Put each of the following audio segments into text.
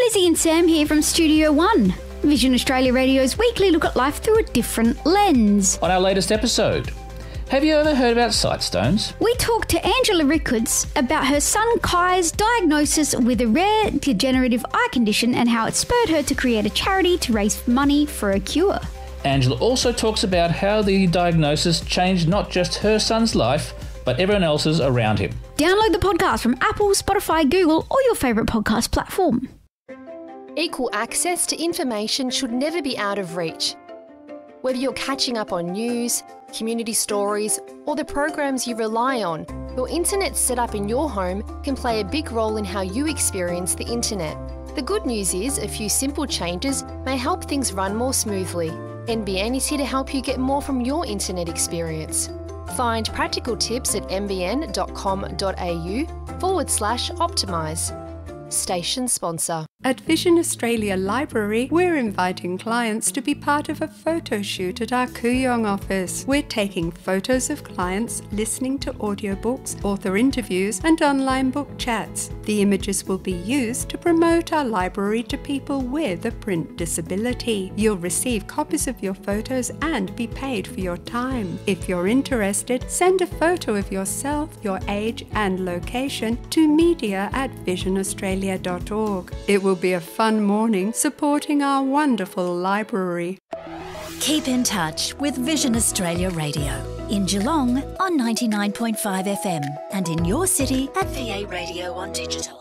Lizzie and Sam here from Studio One, Vision Australia Radio's weekly look at life through a different lens. On our latest episode, have you ever heard about sight stones? We talked to Angela Rickards about her son Kai's diagnosis with a rare degenerative eye condition and how it spurred her to create a charity to raise money for a cure. Angela also talks about how the diagnosis changed not just her son's life, but everyone else's around him. Download the podcast from Apple, Spotify, Google, or your favourite podcast platform. Equal access to information should never be out of reach. Whether you're catching up on news, community stories, or the programs you rely on, your internet setup in your home can play a big role in how you experience the internet. The good news is a few simple changes may help things run more smoothly. NBN is here to help you get more from your internet experience. Find practical tips at nbn.com.au/optimise. Station sponsor. At Vision Australia Library, we're inviting clients to be part of a photo shoot at our Kooyong office. We're taking photos of clients, listening to audiobooks, author interviews, and online book chats. The images will be used to promote our library to people with a print disability. You'll receive copies of your photos and be paid for your time. If you're interested, send a photo of yourself, your age, and location to media@visionaustralia.org. It will be a fun morning supporting our wonderful library. Keep in touch with Vision Australia Radio in Geelong on 99.5 FM and in your city at VA Radio on digital.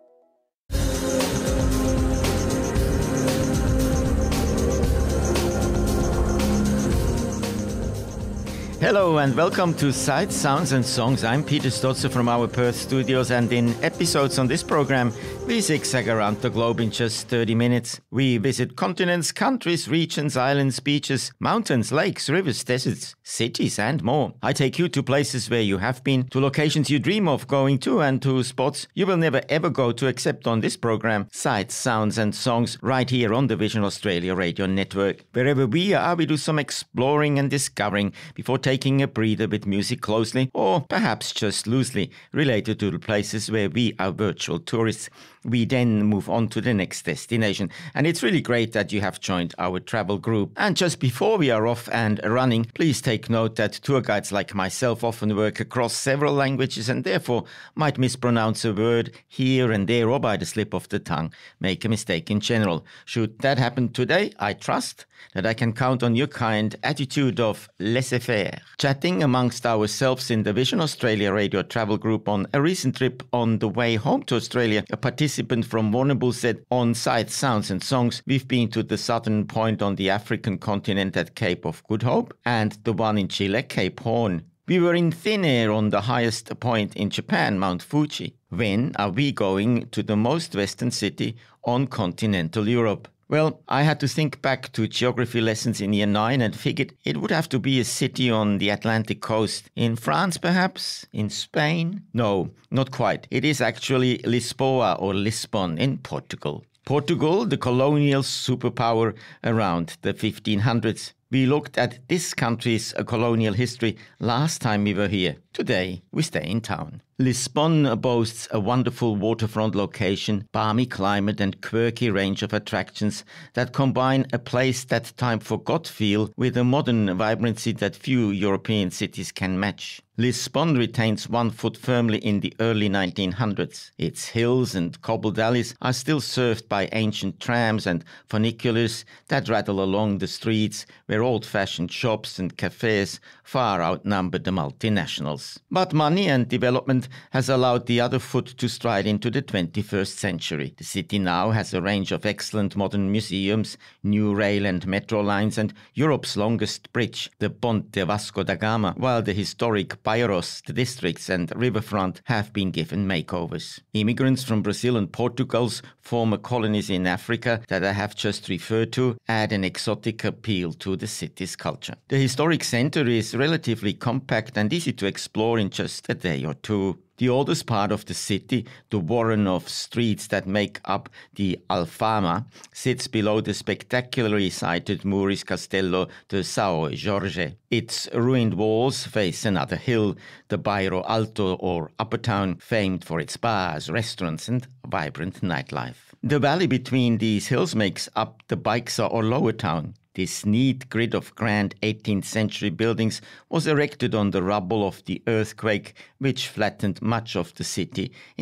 Hello and welcome to Sights, Sounds and Songs. I'm Peter Stotzer from our Perth studios, and in episodes on this program we zigzag around the globe in just 30 minutes. We visit continents, countries, regions, islands, beaches, mountains, lakes, rivers, deserts, cities and more. I take you to places where you have been, to locations you dream of going to, and to spots you will never ever go to except on this program, Sights, Sounds and Songs, right here on the Vision Australia Radio Network. Wherever we are, we do some exploring and discovering before taking a breather with music closely or perhaps just loosely related to the places where we are virtual tourists. We then move on to the next destination, and it's really great that you have joined our travel group. And just before we are off and running, please take note that tour guides like myself often work across several languages and therefore might mispronounce a word here and there or by the slip of the tongue make a mistake in general. Should that happen today, I trust that I can count on your kind attitude of laissez-faire. Chatting amongst ourselves in the Vision Australia Radio travel group on a recent trip on the way home to Australia, a participant from Warrnambool said, on Sights, Sounds and Songs, we've been to the southern point on the African continent at Cape of Good Hope and the one in Chile, Cape Horn. We were in thin air on the highest point in Japan, Mount Fuji. When are we going to the most western city on continental Europe? Well, I had to think back to geography lessons in Year 9 and figured it would have to be a city on the Atlantic coast. In France, perhaps? In Spain? No, not quite. It is actually Lisboa or Lisbon in Portugal. Portugal, the colonial superpower around the 1500s. We looked at this country's colonial history last time we were here. Today, we stay in town. Lisbon boasts a wonderful waterfront location, balmy climate and quirky range of attractions that combine a place that time forgot feel with a modern vibrancy that few European cities can match. Lisbon retains one foot firmly in the early 1900s. Its hills and cobbled alleys are still served by ancient trams and funiculars that rattle along the streets where old-fashioned shops and cafes far outnumber the multinationals. But money and development has allowed the other foot to stride into the 21st century. The city now has a range of excellent modern museums, new rail and metro lines, and Europe's longest bridge, the Ponte Vasco da Gama, while the historic Pairos, the districts and riverfront have been given makeovers. Immigrants from Brazil and Portugal's former colonies in Africa that I have just referred to add an exotic appeal to the city's culture. The historic centre is relatively compact and easy to explore in just a day or two. The oldest part of the city, the warren of streets that make up the Alfama, sits below the spectacularly sited Moorish Castello de São Jorge. Its ruined walls face another hill, the Bairro Alto or Upper Town, famed for its bars, restaurants and vibrant nightlife. The valley between these hills makes up the Baixa or Lower Town. This neat grid of grand 18th century buildings was erected on the rubble of the earthquake which flattened much of the city in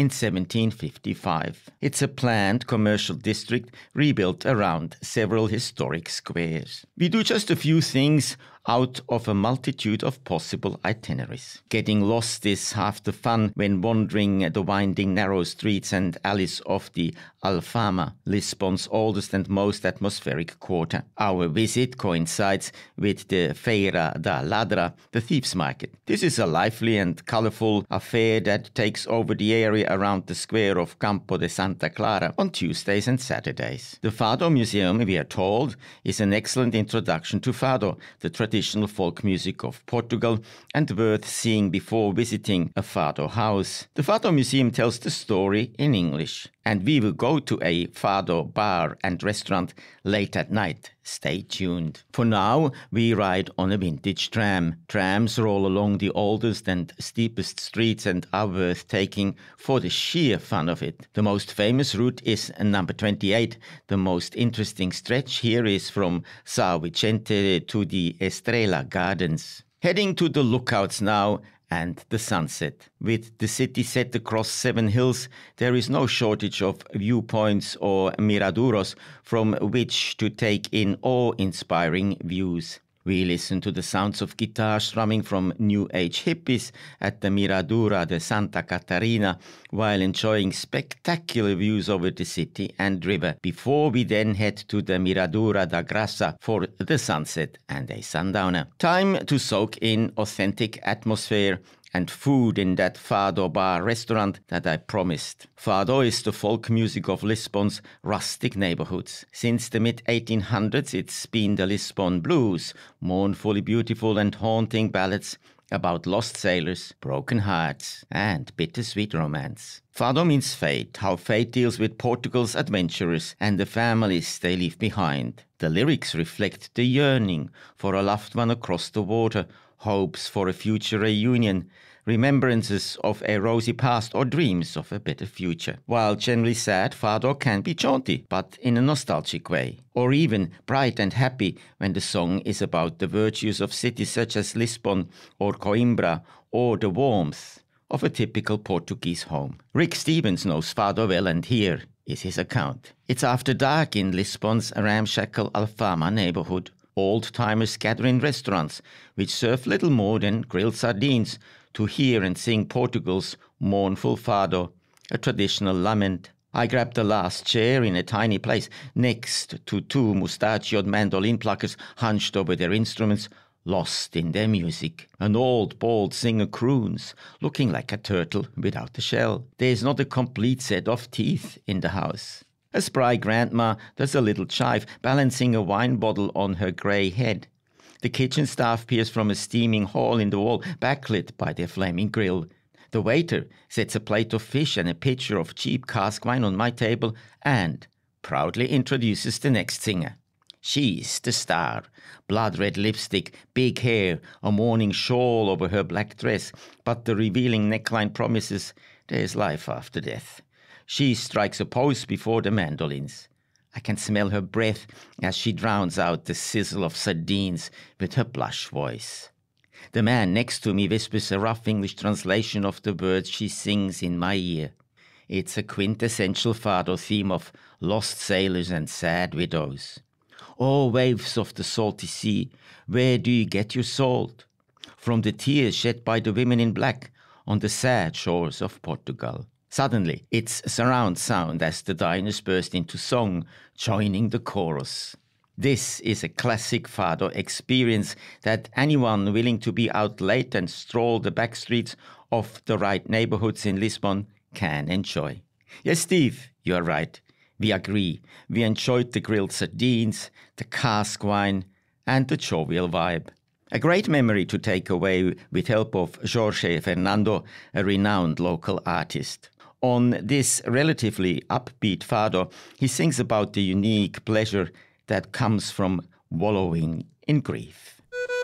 1755. It's a planned commercial district rebuilt around several historic squares. We do just a few things out of a multitude of possible itineraries. Getting lost is half the fun when wandering the winding narrow streets and alleys of the Alfama, Lisbon's oldest and most atmospheric quarter. Our visit coincides with the Feira da Ladra, the Thieves' Market. This is a lively and colourful affair that takes over the area around the square of Campo de Santa Clara on Tuesdays and Saturdays. The Fado Museum, we are told, is an excellent introduction to Fado, the traditional folk music of Portugal, and worth seeing before visiting a Fado house. The Fado Museum tells the story in English, and we will go to a Fado bar and restaurant late at night. Stay tuned. For now, we ride on a vintage tram. Trams roll along the oldest and steepest streets and are worth taking for the sheer fun of it. The most famous route is number 28. The most interesting stretch here is from São Vicente to the Estrela Gardens. Heading to the lookouts now and the sunset. With the city set across 7 hills, there is no shortage of viewpoints or miraduros from which to take in awe-inspiring views. We listen to the sounds of guitar strumming from New Age hippies at the Miradura de Santa Catarina while enjoying spectacular views over the city and river before we then head to the Miradura da Graça for the sunset and a sundowner. Time to soak in authentic atmosphere and food in that Fado bar restaurant that I promised. Fado is the folk music of Lisbon's rustic neighborhoods. Since the mid-1800s, it's been the Lisbon blues, mournfully beautiful and haunting ballads about lost sailors, broken hearts, and bittersweet romance. Fado means fate, how fate deals with Portugal's adventurers and the families they leave behind. The lyrics reflect the yearning for a loved one across the water, hopes for a future reunion, remembrances of a rosy past or dreams of a better future. While generally sad, Fado can be jaunty, but in a nostalgic way, or even bright and happy when the song is about the virtues of cities such as Lisbon or Coimbra, or the warmth of a typical Portuguese home. Rick Stevens knows Fado well, and here is his account. It's after dark in Lisbon's ramshackle Alfama neighborhood. Old-timers gather in restaurants, which serve little more than grilled sardines, to hear and sing Portugal's mournful fado, a traditional lament. I grabbed the last chair in a tiny place next to 2 mustachioed mandolin pluckers hunched over their instruments, lost in their music. An old, bald singer croons, looking like a turtle without a shell. There's not a complete set of teeth in the house. A spry grandma does a little chive, balancing a wine bottle on her grey head. The kitchen staff peers from a steaming hole in the wall, backlit by their flaming grill. The waiter sets a plate of fish and a pitcher of cheap cask wine on my table and proudly introduces the next singer. She's the star. Blood-red lipstick, big hair, a mourning shawl over her black dress, but the revealing neckline promises there's life after death. She strikes a pose before the mandolins. I can smell her breath as she drowns out the sizzle of sardines with her blush voice. The man next to me whispers a rough English translation of the words she sings in my ear. It's a quintessential Fado theme of lost sailors and sad widows. Oh, waves of the salty sea, where do you get your salt? From the tears shed by the women in black on the sad shores of Portugal. Suddenly, it's surround sound as the diners burst into song, joining the chorus. This is a classic Fado experience that anyone willing to be out late and stroll the back streets of the right neighborhoods in Lisbon can enjoy. Yes, Steve, you're right. We agree. We enjoyed the grilled sardines, the cask wine, and the jovial vibe. A great memory to take away with help of Jorge Fernando, a renowned local artist. On this relatively upbeat fado, he sings about the unique pleasure that comes from wallowing in grief.